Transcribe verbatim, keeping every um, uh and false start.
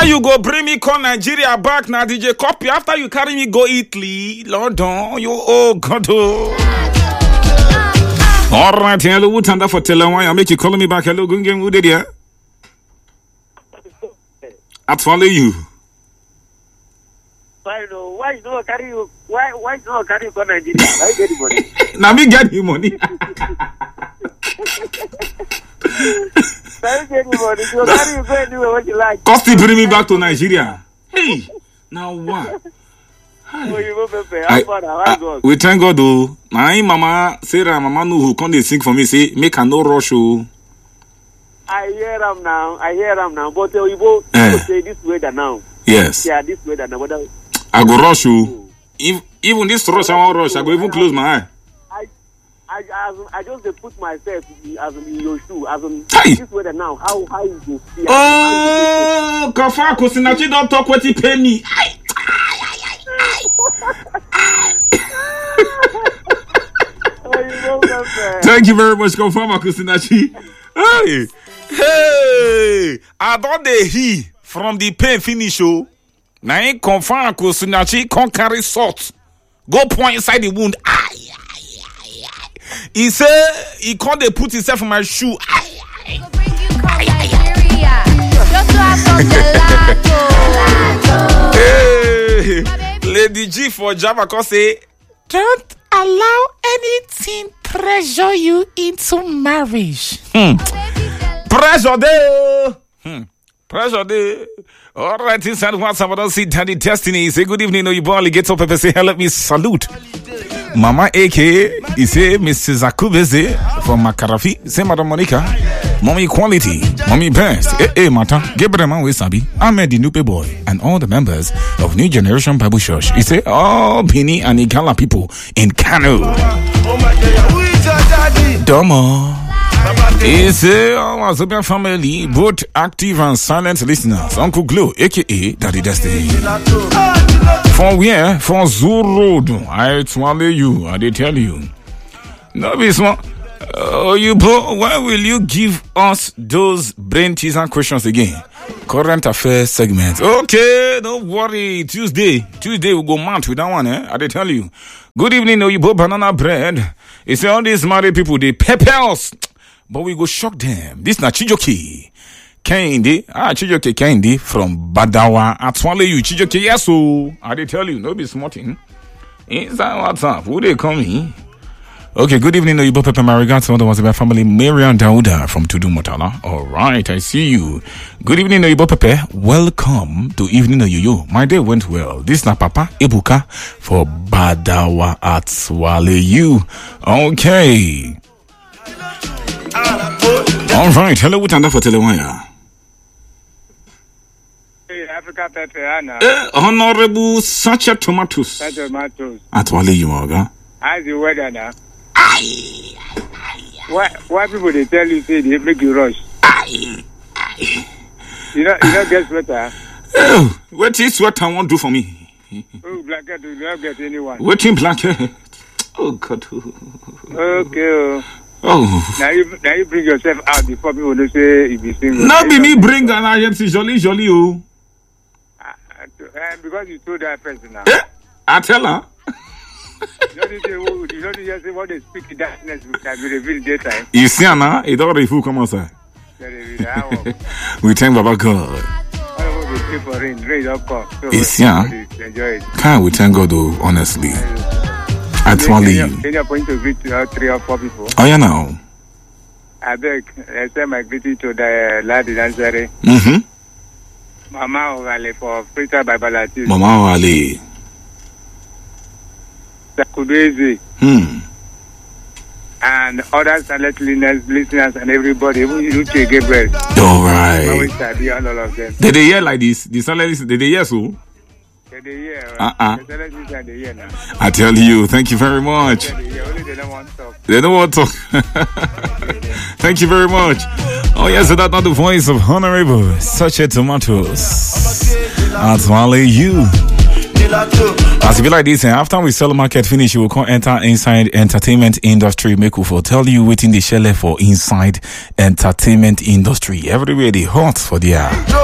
you go bring me come Nigeria back now, D J Copy? After you carry me go Italy, London, you oh God. Oh. All right, hello, what time for telling why I make you calling me back? Hello, good game, who did you? I follow you. Why no? Why you don't carry you? Why why you don't carry you go Nigeria? Why get the money? Now me get the money. Why get the money? You carry you go and do what you like. Cost to bring me back to Nigeria. Hey, now what? Oh, you go Pepe. I, I, I, we thank God though. My mama Sarah, mama no who come they sing for me say make a no rush. Oh. I hear them now. I hear them now. But uh, you both eh. say this weather now. Yes. Yeah, this weather now. But uh, I go rush you. If, even this rush I won't rush. I go even close my eye. I I as, I just put myself as in your shoe. As in hey. This weather now. How how you go? See, oh, Kafa Kosinachi don't talk what he pay me. Thank you very much, Kafa Kosinachi. Hey, hey, I don't dey he from the pain finish. Oh, now he confirm Kosinachi can't carry salt. Go point inside the wound. Aye, aye, aye, aye. He say he can't dey put himself in my shoe. Aye, aye. Aye, aye, aye. Hey, Lady G for Java can say, don't allow anything pressure you into marriage. Hmm. Pressure there. Hmm. Pressure there. All right, inside WhatsApp, I don't see Daddy Destiny. Say good evening, Oyibo Alligator Pepe. Say hello, me salute. Mama A K, he say Missus Akubeze from Makarafi. Say Madam Monica, Mommy Quality, Mommy Best. Eh, eh, Mata, Gabriel Wesabi, Ahmed the Nupe Boy, and all the members of New Generation Bible Church. He say all Bini and Igala people in Kano. Domo. He say our Zobia family, both active and silent listeners. Uncle Glow, aka Daddy Destiny. For where? For Zoo Road. I swallow you, I did tell you. No, be small. Oh, you bro, why will you give us those brain teaser questions again? Current affairs segment. Okay, don't worry. Tuesday. Tuesday we'll go mount with that one, eh? I did tell you. Good evening, Oyibo Banana Bread. You see all these married people, they pepper us. But we go shock them. This na Chijoke Kendi. Ah, Chijoke Kendi from Badawa. Atwale you Chijoke. Yes, so I did tell you, no be smarting. Inside WhatsApp, who they come in? Okay, good evening, Oyibo Pepe. My regards to all the ones about family. Marian Dauda from Tudu Motala. All right, I see you. Good evening, Oyibo Pepe. Welcome to Evening Oyoyo. My day went well. This na Papa Ebuka for Badawa Atwale you. Okay. All right, hello, what under for Telewaya? Hey, Africa Pepeana. Eh, Honorable Sacha Tomatoes. Sacha Tomatoes. Atwale you, Oga. How's the weather now? Aye. Why, why people they tell you, say they make you rush? Aye. Aye. You know, you don't get sweater. Oh, what is what I want to do for me? Oh, blanket, you don't get anyone. What in blanket? Oh, God. Okay. Oh. Now you, now you bring yourself out before people will say you be single. Not be me bring an I am si jolly jolly oh. Uh, uh, because you told that person now. Eh? I tell her. You don't need to, you don't need to say what they speak in darkness can be revealed in daytime. You see, Anna, it already full come outside. We thank Baba God. For rain, rain don't come. So it's yeah. Enjoy it. Can't we thank God though, honestly. That's only you. Can you point to greet uh, three or four people? Oh yeah, now. I beg, I send my greeting to the lady Nazare. Mm-hmm. Mama Ovale for Frita Bibalati. Mama Ovale. Sakubezi. Hmm. And other silent listeners and everybody, even Uche Gabriel. All right. I wish I be all of them. Did they hear like this? The silent, did they hear so? Did they hear? Uh-uh. The silent listeners, they hear now. I tell you, thank you very much. They hear, only they don't want to talk. They don't want to talk. Thank you very much. Oh yes, so that's not the voice of Honorable Sacha Tomatoes. That's only you. As if you like this, after we sell market finish, you will come enter inside entertainment industry. Make for tell you waiting the shell for inside entertainment industry. Everywhere they hot for the air.